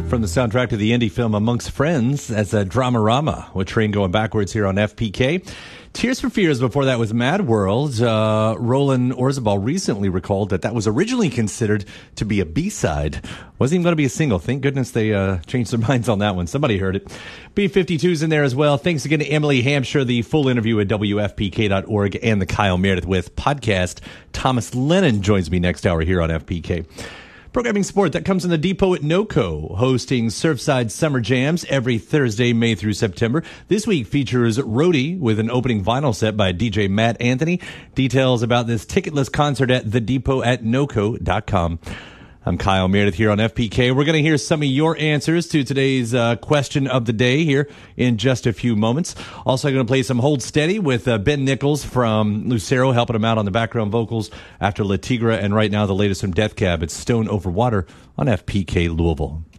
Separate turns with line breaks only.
From the soundtrack to the indie film Amongst Friends as a Dramarama with Train Going Backwards here on FPK. Tears for Fears before that was Mad World. Roland Orzabal recently recalled that was originally considered to be a B-side. Wasn't even going to be a single. Thank goodness they changed their minds on that one. Somebody heard it. B-52's in there as well. Thanks again to Emily Hampshire. The full interview at WFPK.org and the Kyle Meredith with podcast. Thomas Lennon joins me next hour here on FPK. Programming support that comes in the depot at NOCO, hosting Surfside Summer Jams every Thursday, May through September. This week features Roadie with an opening vinyl set by DJ Matt Anthony. Details about this ticketless concert at thedepot@noco.com. I'm Kyle Meredith here on FPK. We're going to hear some of your answers to today's question of the day here in just a few moments. Also going to play some Hold Steady with Ben Nichols from Lucero, helping him out on the background vocals after La Tigra, and right now the latest from Death Cab. It's Stone Over Water on FPK Louisville.